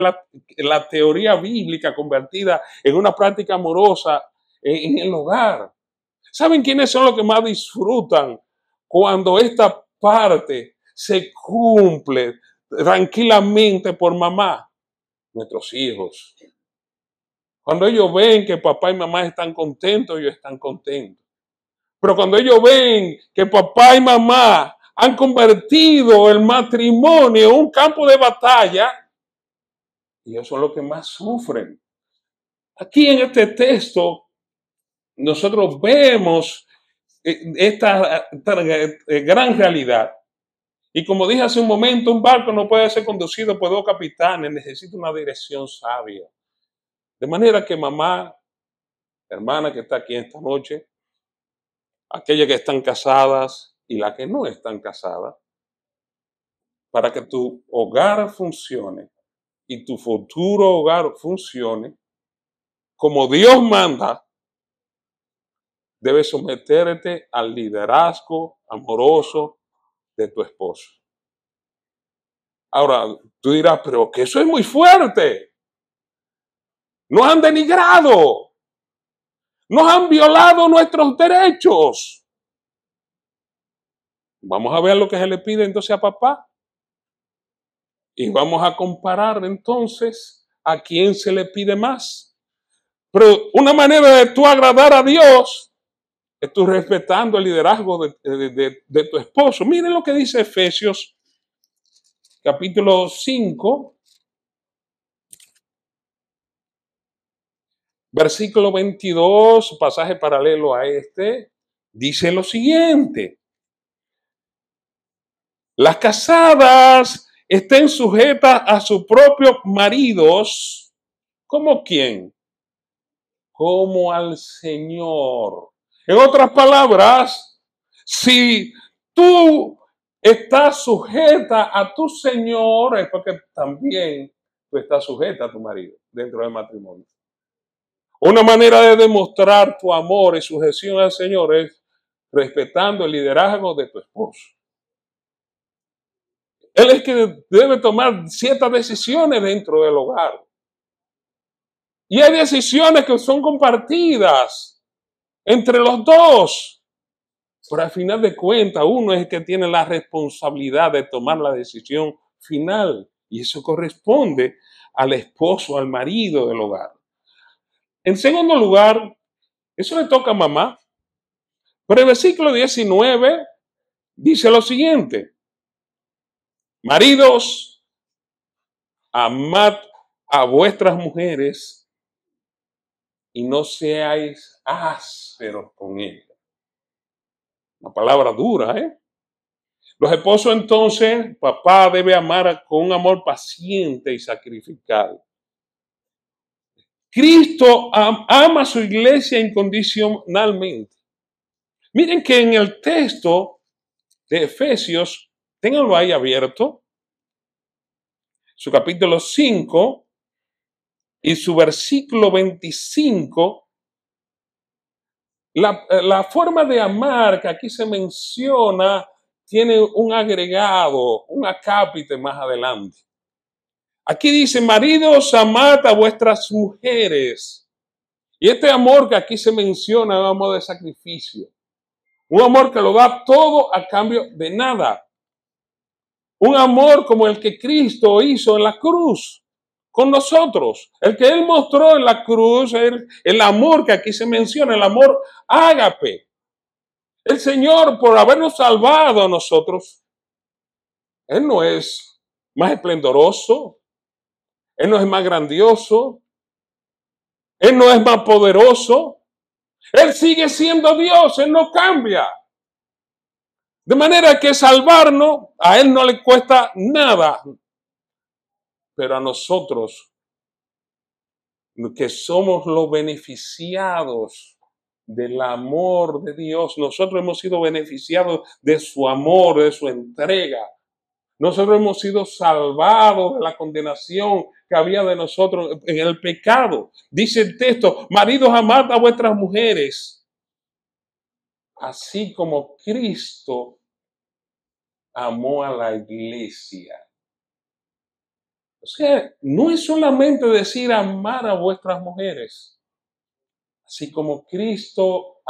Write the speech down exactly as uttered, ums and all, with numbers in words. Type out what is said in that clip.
la, la teoría bíblica convertida en una práctica amorosa en, en el hogar. ¿Saben quiénes son los que más disfrutan cuando esta parte se cumple tranquilamente por mamá? Nuestros hijos. Cuando ellos ven que papá y mamá están contentos, ellos están contentos. Pero cuando ellos ven que papá y mamá han convertido el matrimonio en un campo de batalla, ellos son los que más sufren. Aquí en este texto, nosotros vemos esta, esta gran realidad. Y como dije hace un momento, un barco no puede ser conducido por dos capitanes, necesita una dirección sabia. De manera que mamá, hermana que está aquí esta noche, aquellas que están casadas y las que no están casadas, para que tu hogar funcione y tu futuro hogar funcione, como Dios manda, debes someterte al liderazgo amoroso de tu esposo. Ahora, tú dirás, pero que eso es muy fuerte. Nos han denigrado. Nos han violado nuestros derechos. Vamos a ver lo que se le pide entonces a papá. Y vamos a comparar entonces a quién se le pide más. Pero una manera de tú agradar a Dios es tú respetando el liderazgo de, de, de, de tu esposo. Miren lo que dice Efesios capítulo cinco, versículo veintidós, pasaje paralelo a este, dice lo siguiente. Las casadas estén sujetas a sus propios maridos. ¿Cómo quién? Como al Señor. En otras palabras, si tú estás sujeta a tu Señor, es porque también tú estás sujeta a tu marido dentro del matrimonio. Una manera de demostrar tu amor y sujeción al Señor es respetando el liderazgo de tu esposo. Él es que debe tomar ciertas decisiones dentro del hogar. Y hay decisiones que son compartidas entre los dos. Pero al final de cuentas, uno es el que tiene la responsabilidad de tomar la decisión final. Y eso corresponde al esposo, al marido del hogar. En segundo lugar, eso le toca a mamá. Pero el versículo diecinueve dice lo siguiente. Maridos, amad a vuestras mujeres y no seáis ásperos con ellas. Una palabra dura, ¿eh? Los esposos entonces, papá debe amar con un amor paciente y sacrificado. Cristo ama a su iglesia incondicionalmente. Miren que en el texto de Efesios, ténganlo ahí abierto, su capítulo cinco y su versículo veinticinco, la, la forma de amar que aquí se menciona tiene un agregado, un acápite más adelante. Aquí dice, maridos, amad a vuestras mujeres. Y este amor que aquí se menciona es un amor de sacrificio. Un amor que lo da todo a cambio de nada. Un amor como el que Cristo hizo en la cruz con nosotros. El que Él mostró en la cruz, el, el amor que aquí se menciona, el amor ágape. El Señor, por habernos salvado a nosotros, Él no es más esplendoroso, Él no es más grandioso, Él no es más poderoso. Él sigue siendo Dios, Él no cambia. De manera que salvarnos a Él no le cuesta nada. Pero a nosotros, que somos los beneficiados del amor de Dios, nosotros hemos sido beneficiados de su amor, de su entrega. Nosotros hemos sido salvados de la condenación que había de nosotros en el pecado. Dice el texto, maridos, amad a vuestras mujeres, así como Cristo amó a la iglesia. O sea, no es solamente decir amar a vuestras mujeres, así como Cristo